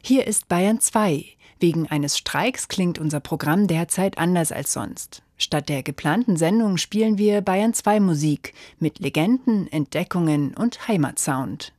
Hier ist Bayern 2. Wegen eines Streiks klingt unser Programm derzeit anders als sonst. Statt der geplanten Sendung spielen wir Bayern 2 Musik mit Legenden, Entdeckungen und Heimatsound.